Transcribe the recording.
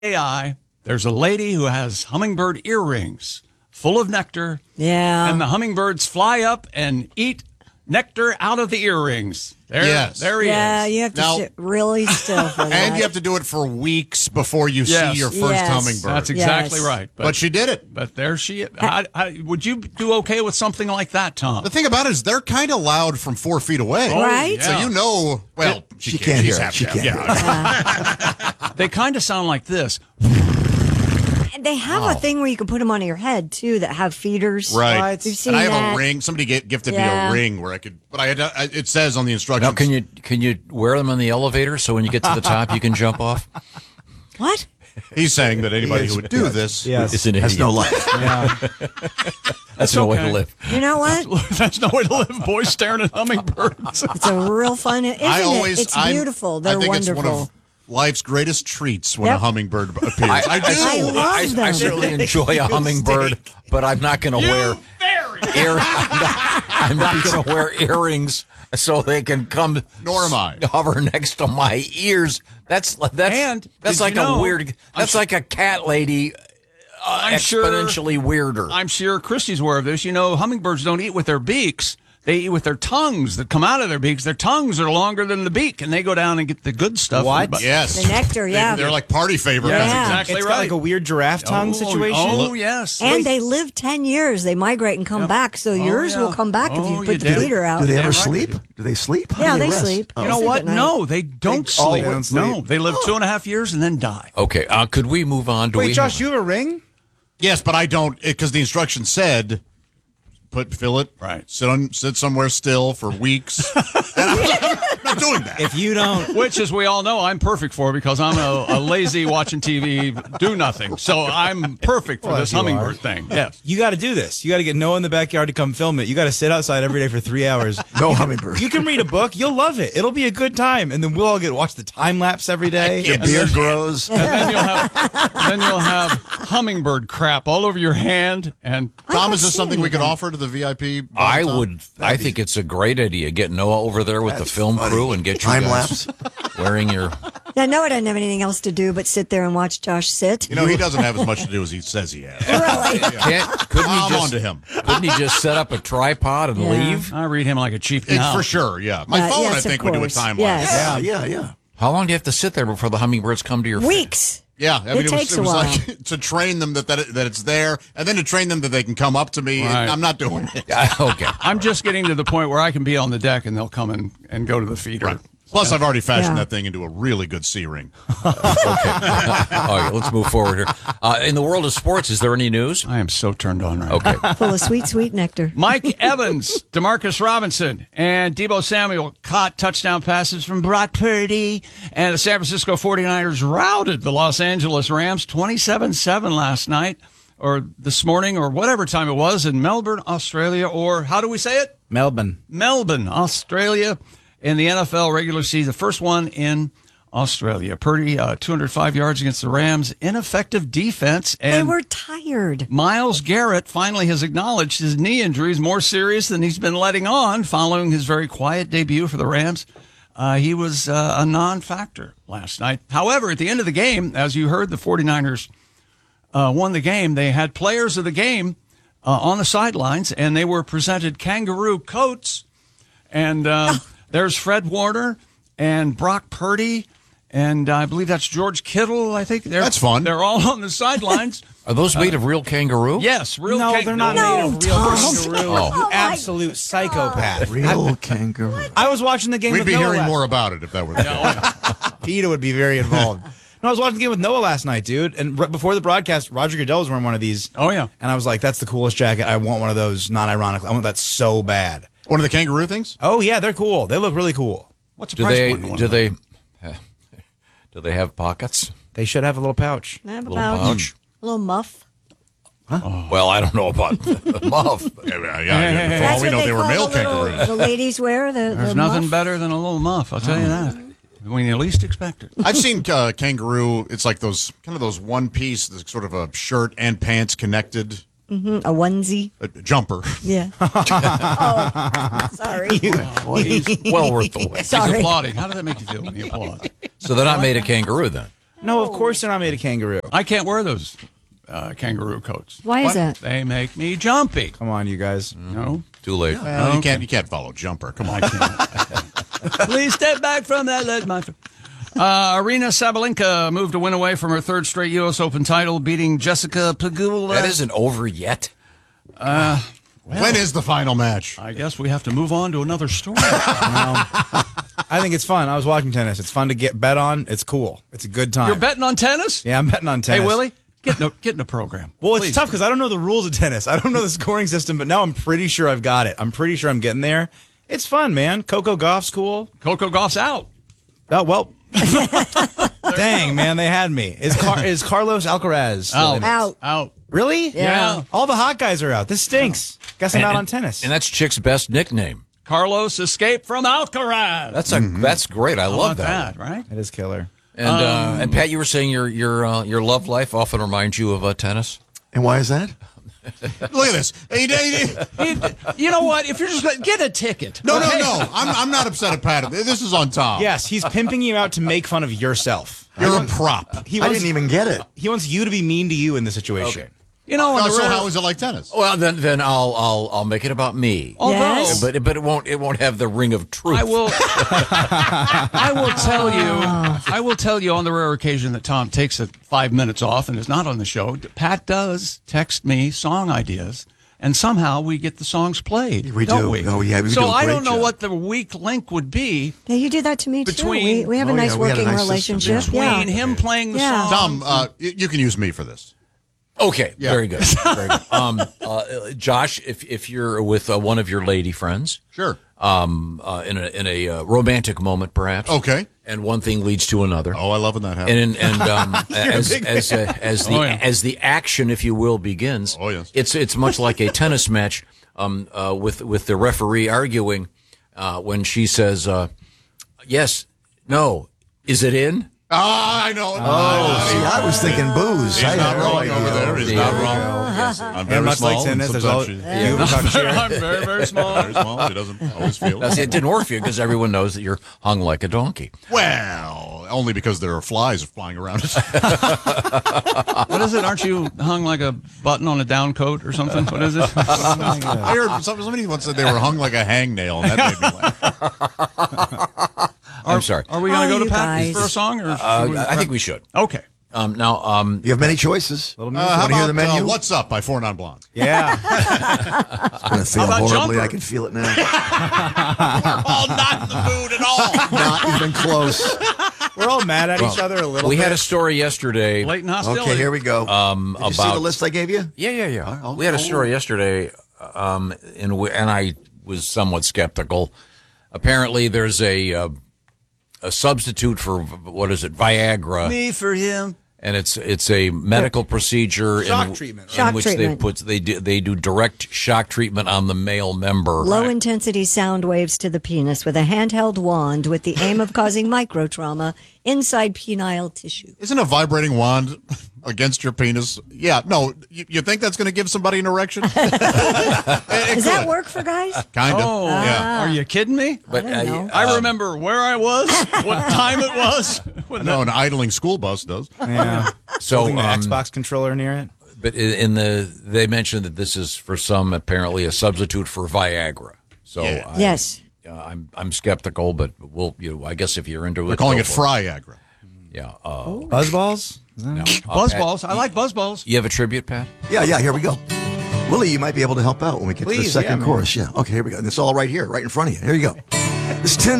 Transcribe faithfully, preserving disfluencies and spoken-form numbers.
A I, there's a lady who has hummingbird earrings full of nectar. Yeah. And the hummingbirds fly up and eat nectar out of the earrings. There, Yes. there he yeah, is. you have to Now- sit really still for that. And you have to do it for weeks before you Yes. see your first Yes. hummingbird. That's exactly Yes. right. but, she did it. But there she is. How, how, would you do okay with something like that, Tom? The thing about it is they're kind of loud from four feet away. Right? So yeah. you know, well, she, She can't, can't she's hear it. happy She to can't have- yeah. They kind of sound like this. And they have a thing where you can put them on your head, too, that have feeders. Right. We've seen And I have that. a ring. Somebody get, gifted Yeah. me a ring where I could, but I had, I, it says on the instructions. Now, can you can you wear them on the elevator so when you get to the top you can jump off? What? He's saying that anybody Yes. who would do Yes. this. Yes. Is an Has idiot. no life. Yeah. That's no way okay. to live. You know what? That's no way to live. Boys staring at hummingbirds. It's a real fun, isn't I always, it? It's I'm- beautiful. They're I think wonderful. it's one of life's greatest treats when Yep. a hummingbird appears. I, do. I love I, them. I certainly enjoy a hummingbird, but I'm not going to wear ear. I'm not, I'm not going to wear earrings so they can come. Nor am I. Hover next to my ears. That's that's And that's did like you a know- weird. That's like a cat lady. Uh, I'm sure- exponentially weirder. I'm sure Christy's aware of this. You know, hummingbirds don't eat with their beaks. They eat with their tongues that come out of their beaks. Their tongues are longer than the beak, and they go down and get the good stuff. What? But- Yes. The nectar, yeah. They, are like party favorites. Yeah, Yeah. that's exactly It's right. got like a weird giraffe tongue oh, situation. Oh, yes. And they live ten years. They migrate and come back. So yours yeah. will come back if Oh, you you put the did. feeder out. Do they Damn ever right sleep? they do. Do they sleep? How Yeah, do they rest? sleep. Oh. You know Sleep what? at night. No, they don't They- sleep. oh, they don't sleep. No, they live two and a half years and then die. Okay, uh, could we move on? Do Wait, we Josh, have- you have a ring? Yes, but I don't, because the instructions said, put fill it, Right. sit on, sit somewhere still for weeks. And I'm not doing that. If you don't, Which, as we all know, I'm perfect for because I'm a, a lazy watching T V, do nothing. So I'm perfect for Well, this you hummingbird are. thing. Yes. you got to do this. You got to get Noah in the backyard to come film it. You got to sit outside every day for three hours. No hummingbird. You can read a book. You'll love it. It'll be a good time. And then we'll all get watch the time lapse every day. Your beard grows. And then you'll have then you'll have hummingbird crap all over your hand. And Tom, is I've this something seen we could that. offer to the V I P? I Tom? would. I think it's a great idea. Get Noah over there with the That's film funny. crew and get you Time guys lapse. wearing your. Yeah, no, I don't have anything else to do but sit there and watch Josh sit. You know, he doesn't have as much to do as he says he has. Really? Can't, couldn't he I'm just? on to him. Couldn't he just set up a tripod and Yeah. leave? I read him like a chief It, now. for sure, yeah. My Uh, phone, yes, I of think, would do a course. time Yes. lapse. Yeah, yeah, yeah. How long do you have to sit there before the hummingbirds come to your feet? Weeks. Yeah, I mean, It it, takes was, it a was while. like to train them that, that it, that it's there, and then to train them that they can come up to me. Right. I'm not doing it. Okay. I'm just getting to the point where I can be on the deck and they'll come and, and go to the feeder. Right. Plus, I've already fashioned Yeah. that thing into a really good C ring. All right, let's move forward here. Uh, in the world of sports, is there any news? I am so turned on right now. Okay. Full of sweet, sweet nectar. Mike Evans, Demarcus Robinson, and Deebo Samuel caught touchdown passes from Brock Purdy. And the San Francisco forty-niners routed the Los Angeles Rams twenty-seven seven last night, or this morning, or whatever time it was, in Melbourne, Australia, or how do we say it? Melbourne. Melbourne, Australia, in the N F L regular season, the first one in Australia. Purdy, uh, two hundred five yards against the Rams. Ineffective defense. They And were tired. Myles Garrett finally has acknowledged his knee injury is more serious than he's been letting on following his very quiet debut for the Rams. Uh, he was uh, a non-factor last night. However, at the end of the game, as you heard, the forty-niners uh, won the game. They had players of the game uh, on the sidelines, and they were presented kangaroo coats. And uh, there's Fred Warner and Brock Purdy, and I believe that's George Kittle. I think they're That's fun. They're all on the sidelines. Are those made of real kangaroo? Yes, real. No, kang- they're not No, made of real Tom. kangaroo. Oh. You absolute psychopath. Real kangaroo. I was watching the game We'd with be Noah hearing last- more about it if that were the case. PETA would be very involved. No, I was watching the game with Noah last night, dude. And right before the broadcast, Roger Goodell was wearing one of these. Oh, yeah. And I was like, that's the coolest jacket. I want one of those, non-ironically. I want that so bad. One of the kangaroo things? Oh, yeah, they're cool. They look really cool. What's the Do price they? point on one Do of them? they? Do they have pockets? They should have a little pouch. I have a Little pouch. pouch? A little muff. Well, I don't know about the muff. Yeah, yeah, yeah. For all That's we what know, they they were call male the little- kangaroos. The ladies wear the, There's the nothing muff. better than a little muff. I'll tell you that. When you least expect it. I've seen uh, kangaroo. It's like those kind of those one piece, that's sort of a shirt and pants connected Mm, a onesie. uh, jumper. Yeah. oh, sorry. Well, he's, Well worth the wait. he's Sorry. applauding. How does that make you feel when you applaud? So they're not made of kangaroo then. No, of course they're not made of kangaroo. I can't wear those uh, kangaroo coats. Why is that? They make me jumpy. Come on, you guys. No, Too late. Well, you Okay. can't you can't follow Jumper. Come on. please step back from that. Let my. Uh, Arena Sabalenka moved a win away from her third straight U S Open title, beating Jessica Pegula. That isn't over yet. When is the final match? I guess we have to move on to another story. I think it's fun. I was watching tennis. It's fun to get bet on. It's cool. It's a good time. You're betting on tennis? Yeah, I'm betting on tennis. Hey, Willie, get in a, get in a program. Well, it's Please. tough because I don't know the rules of tennis. I don't know the scoring system, but now I'm pretty sure I've got it. I'm pretty sure I'm getting there. It's fun, man. Coco Gauff's cool. Coco Gauff's out. Oh, well. Dang, man, they had me. Is Car- is Carlos Alcaraz still Out. in it? Out. Out. Really? Yeah. All the hot guys are out. This stinks. Guess I'm And- out and- on tennis. And that's Chick's best nickname. Carlos escaped from Alcaraz. That's a that's great. I How love about that. that, right? It is killer. And uh, and Pat, you were saying your your uh, your love life often reminds you of uh, tennis. And why is that? Look at this. Hey, hey, hey. You, you know what? If you're just gonna get a ticket. No, okay? no, no. I'm I'm not upset at Pat. This is on Tom. Yes, he's pimping you out to make fun of yourself. You're a prop. He I wants, didn't even get it. he wants you to be mean to you in the situation. Okay. You know, on Oh, the so rare- how is it like tennis? Well, then then I'll I'll I'll make it about me. although Yes. But but it won't it won't have the ring of truth. I will, I will tell you, I will tell you on the rare occasion that Tom takes a five minutes off and is not on the show. Pat does text me song ideas, and somehow we get the songs played. We don't do. We? Oh, yeah, we so do a I great don't know job. what the weak link would be Yeah, you do that to me Between- too. We, we have a Oh, nice yeah, we had a working nice system, relationship. between Yeah. him playing the Yeah. song. Tom, uh, y- you can use me for this. Okay, Yeah. very good. Very good. Um, uh, Josh, if if you're with uh, one of your lady friends, Sure. um, uh, in a in a uh, romantic moment, perhaps. Okay. And one thing leads to another. Oh, I love when that happens. And and um, as as uh, as the Oh, yeah. as the action, if you will, begins. Oh, yes. It's it's much like a tennis match, um, uh, with with the referee arguing uh, when she says, uh, "Yes, no, is it in?" Ah, I know. Oh, see, I was thinking booze. He's I not had no wrong idea. over there. He's There not we wrong. go. I'm And very much small. like tennis, and there's all, sometimes you talk shit. I'm very, very small. she- very small. She doesn't always feel. Now, see, it didn't work for you because everyone knows that you're hung like a donkey. Well, only because there are flies flying around. What is it? Aren't you hung like a button on a down coat or something? What is it? I heard some- somebody once said they were hung like a hangnail, and that made me laugh. I'm sorry. Are we going Oh, to go to you Pat guys. for a song? Or Uh, should we- I think we should. Okay. Um, now, um, You have many choices. Uh, how Want to hear about the menu? uh, What's Up by Four Non Blondes? Yeah. It's going to feel about horribly. Jumper? I can feel it now. Oh, not in the mood at all. Not even close. We're all mad at each other a little we bit. had a story yesterday. Blatant hostility. Okay, here we go. Um, Did you see about the list I gave you? Yeah, yeah, yeah. Oh, we had a oh. story yesterday, um, in w- and I was somewhat skeptical. Apparently, there's a uh, a substitute for v- what is it, Viagra, Me for him. and it's it's a medical procedure Shock in, treatment, right? in Shock which treatment. they put they do they do direct shock treatment on the male member. Low intensity sound waves to the penis with a handheld wand with the aim of causing micro trauma inside penile tissue. Isn't a vibrating wand against your penis? Yeah, no. You, you think that's going to give somebody an erection? It- it Does that could. work for guys? Kind of. Oh, yeah. Are you kidding me? But I don't know. I remember where I was, what time it was. When No, an idling school bus does. Yeah. So, Holding the um, Xbox controller near it. but i- in the they mentioned that this is for some apparently a substitute for Viagra. So Yeah. I, Yes. uh, I'm I'm skeptical, but we'll you know, I guess if you're into it, They're calling go it for Fryagra. Yeah. Uh, Buzzballs? Is that- no. Uh, Pat, Buzzballs. I like buzzballs. you have a tribute, Pat? Yeah, yeah, here we go. Willie, you might be able to help out when we get to the Please, second yeah, man. chorus. Yeah. Okay, here we go. And it's all right here, right in front of you. Here you go. This ten